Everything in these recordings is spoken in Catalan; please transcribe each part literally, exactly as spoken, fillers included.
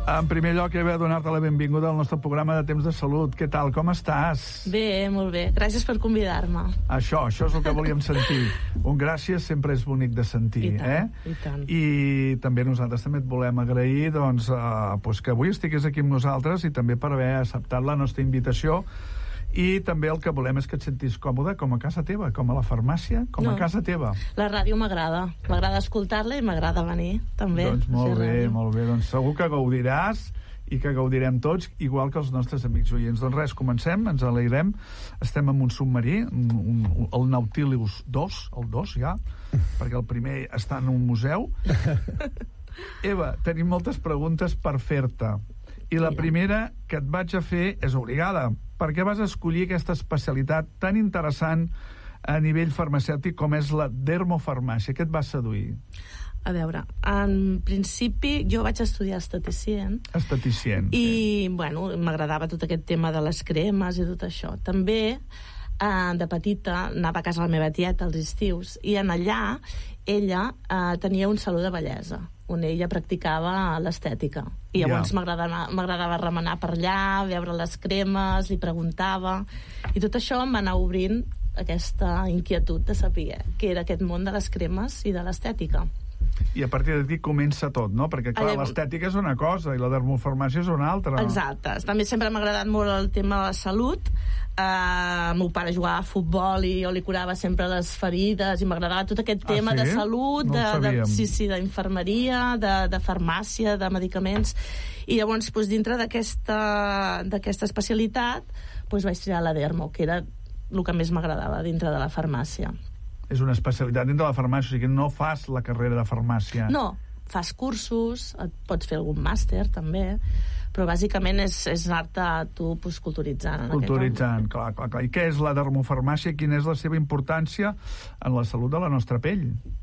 En primer lloc, he de donar-te la benvinguda al nostre programa de Temps de Salut. Què tal, com estàs? Bé, molt bé. Gràcies per convidar-me. Això, això és el que volíem sentir. Un gràcies sempre és bonic de sentir, I tant, eh? i tant. I també nosaltres també et volem agrair doncs, uh, pues que avui estigués aquí amb nosaltres i també per haver acceptat la nostra invitació. I també el que volem és que et sentis còmode com a casa teva, com a la farmàcia, com no. a casa teva. La ràdio m'agrada. M'agrada escoltar-la i m'agrada venir, també. Doncs molt bé, ràdio. molt bé. Doncs segur que gaudiràs i que gaudirem tots, igual que els nostres amics oients. Doncs res, comencem, ens alegrem. Estem en un submarí, un, un, el Nautilus dos, el dos ja, perquè el primer està en un museu. Eva, tenim moltes preguntes per fer-te. I la primera que et vaig a fer és obligada. Per què vas escollir aquesta especialitat tan interessant a nivell farmacèutic com és la dermofarmàcia? Què et va seduir? A veure, en principi jo vaig estudiar esteticient. Esteticient. I, sí. bueno, m'agradava tot aquest tema de les cremes i tot això. També, eh, de petita, anava a casa de la meva tieta als estius i en allà ella eh, tenia un saló de bellesa on ella practicava l'estètica. I llavors yeah. m'agradava, m'agradava remenar per allà, veure les cremes, li preguntava... I tot això em va anar obrint aquesta inquietud de saber què era aquest món de les cremes i de l'estètica. I a partir d'aquí comença tot, no? Perquè, clar, Allà... l'estètica és una cosa i la dermofarmàcia és una altra. Exacte. També sempre m'ha agradat molt el tema de la salut. Uh, el meu pare jugava a futbol i jo li curava sempre les ferides i m'agradava tot aquest tema ah, sí? de salut, no de, de, sí, sí, d'infermeria, de, de farmàcia, de medicaments. I llavors, doncs, dintre d'aquesta d'aquesta especialitat, doncs, vaig triar la dermo, que era el que més m'agradava dintre de la farmàcia. És una especialitat dintre de la farmàcia, o sigui que no fas la carrera de farmàcia. No, fas cursos, et pots fer algun màster també, però bàsicament és, és anar-te tu pues, culturitzant. Culturitzant, clar, clar, clar. I què és la dermofarmàcia? Quina és la seva importància en la salut de la nostra pell?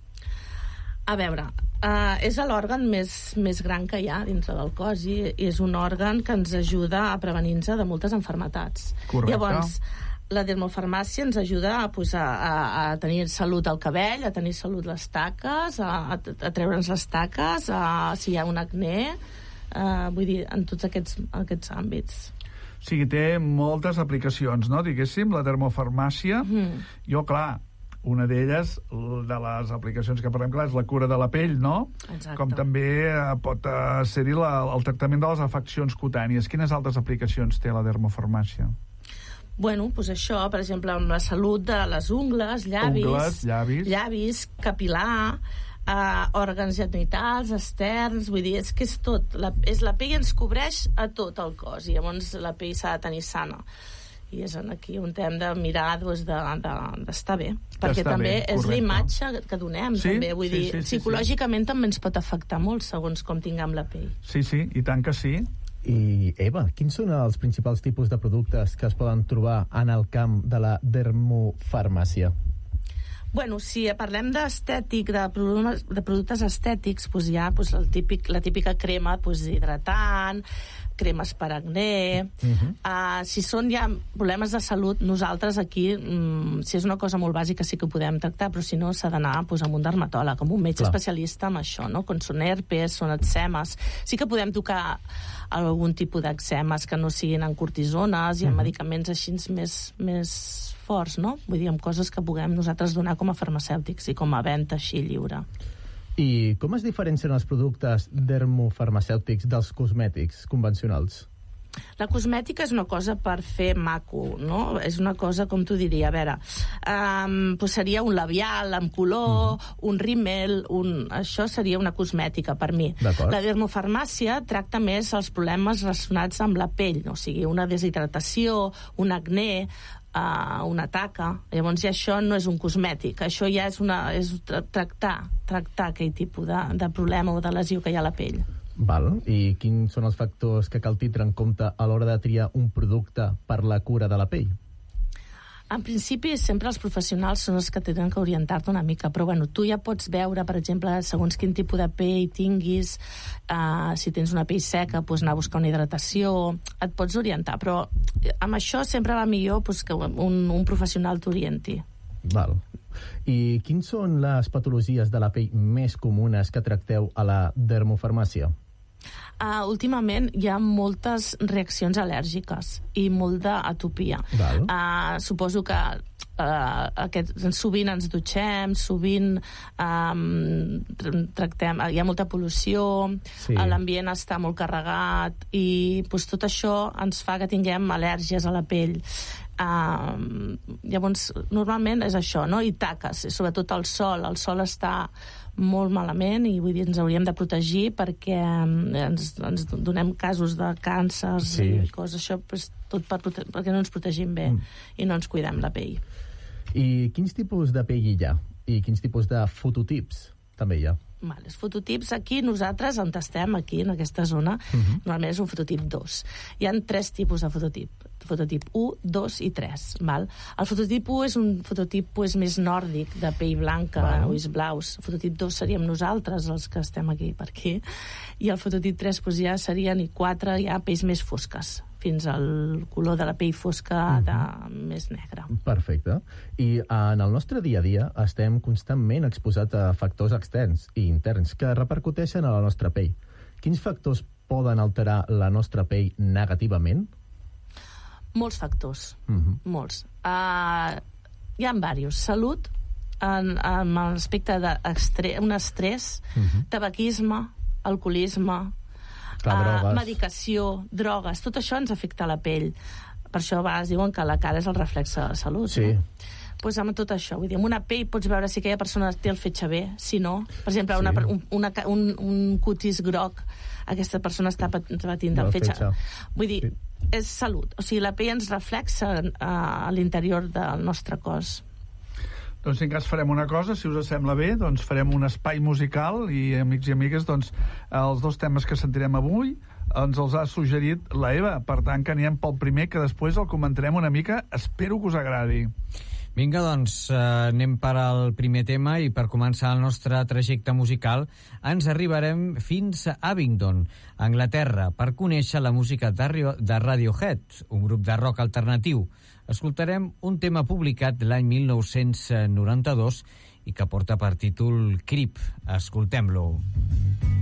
A veure, uh, és l'òrgan més, més gran que hi ha dintre del cos i és un òrgan que ens ajuda a prevenir-nos de moltes malalties. Correcte. Llavors, la dermofarmàcia ens ajuda pues, a, a, a tenir salut al cabell, a tenir salut les taques, a, a, a treure'ns les taques, a, si hi ha un acné, uh, vull dir, en tots aquests, aquests àmbits. O sigui, té moltes aplicacions, no?, diguéssim, la dermofarmàcia. Mm. Jo, clar, una d'elles, de les aplicacions que parlem, clar, és la cura de la pell, no? Exacte. Com també eh, pot eh, ser-hi la, el tractament de les afeccions cutànies. Quines altres aplicacions té la dermofarmàcia? Bueno, doncs això, per exemple, amb la salut de les ungles, llavis, ungles, llavis. llavis capil·lar, eh, òrgans genitals, externs, vull dir, és que és tot. La, és la pell ens cobreix a tot el cos i llavors la pell s'ha de tenir sana. I és aquí on hem de mirar doncs, de, de, d'estar bé, perquè també bé, és la imatge que donem, sí, també, vull sí, dir, sí, psicològicament sí. també ens pot afectar molt segons com tinguem la pell. Sí, sí, i tant que sí. I, Eva, quins són els principals tipus de productes que es poden trobar en el camp de la dermofarmàcia? Bueno, si parlem d'estètic, de, de productes estètics, doncs hi ha doncs el típic, la típica crema doncs hidratant, cremes per acné... Uh-huh. uh, si són ja problemes de salut, nosaltres aquí, mm, si és una cosa molt bàsica sí que ho podem tractar, però si no s'ha d'anar doncs, amb un dermatòleg, amb un metge Clar. especialista en això, no? Quan són herpes, són eczemes... Sí que podem tocar algun tipus d'eczemes que no siguin en cortisones i en uh-huh. medicaments així més, més forts, no? Vull dir, amb coses que puguem nosaltres donar com a farmacèutics i com a venda així lliure. I com es diferencien els productes dermofarmacèutics dels cosmètics convencionals? La cosmètica és una cosa per fer maco, no? És una cosa, com t'ho diria, a veure, um, pues seria un labial amb color, uh-huh. un rímel, un... això seria una cosmètica per mi. La dermofarmàcia tracta més els problemes relacionats amb la pell, no? O sigui, una deshidratació, un acné, uh, una taca. Llavors, ja això no és un cosmètic, això ja és, una, és tractar, tractar aquell tipus de, de problema o de lesió que hi ha a la pell. Val. I quins són els factors que cal tindre en compte a l'hora de triar un producte per la cura de la pell? En principi, sempre els professionals són els que tenen que orientar-te una mica, però bueno, tu ja pots veure, per exemple, segons quin tipus de pell tinguis, uh, si tens una pell seca, doncs anar a buscar una hidratació, et pots orientar, però amb això sempre va millor doncs, que un, un professional t'orienti. Val. I quins són les patologies de la pell més comunes que tracteu a la dermofarmàcia? Uh, últimament hi ha moltes reaccions al·lèrgiques i molt d'atopia. Uh, suposo que uh, aquest, sovint ens dutxem, sovint um, tractem, hi ha molta pol·lució, sí. L'ambient està molt carregat i pues, tot això ens fa que tinguem al·lèrgies a la pell. Uh, llavors, normalment és això, no? I taques, sobretot el sol. El sol està molt malament i vull dir, ens hauríem de protegir perquè ens, ens donem casos de càncers sí. I coses, això pues, tot per prote- perquè no ens protegim bé mm. i no ens cuidem la pell. I quins tipus de pell hi ha? I quins tipus de fototips també hi ha? Vale, els fototips aquí, nosaltres on estem, aquí en aquesta zona, uh-huh. normalment és un fototip dos. Hi ha tres tipus de fototip. Fototip u, dos i tres. Val? El fototip u és un fototip pues, més nòrdic, de pell blanca, val. Ulls blaus. El fototip dos seríem nosaltres, els que estem aquí per aquí. I el fototip tres pues, ja serien, i quatre, ja pells més fosques, fins al color de la pell fosca uh-huh. de més negra. Perfecte. I en el nostre dia a dia estem constantment exposats a factors externs i interns que repercuteixen a la nostra pell. Quins factors poden alterar la nostra pell negativament? Molts factors. Uh-huh. Molts. Uh, hi ha diversos. Salut, en, en l'aspecte d'un estrès, uh-huh. tabaquisme, alcoholisme, Uh, medicació, drogues, tot això ens afecta la pell. Per això a vegades diuen que la cara és el reflex de la salut. Sí. No? Pues amb tot això, vull dir, amb una pell pots veure si aquella persona té el fetge bé, si no. Per exemple, sí. una, una, un, un cutis groc, aquesta persona està patint del fetge. fetge. Vull dir, sí. és salut. O sigui, la pell ens reflexa uh, a l'interior del nostre cos. Doncs si en cas farem una cosa, si us sembla bé, doncs farem un espai musical i, amics i amigues, doncs els dos temes que sentirem avui ens els ha suggerit la Eva. Per tant, que anirem pel primer, que després el comentarem una mica. Espero que us agradi. Vinga, doncs, eh, anem per al primer tema i per començar el nostre trajecte musical ens arribarem fins a Abingdon, Anglaterra, per conèixer la música de Radiohead, un grup de rock alternatiu. Escoltarem un tema publicat l'any mil nou-cents noranta-dos i que porta per títol Creep. Escoltem-lo.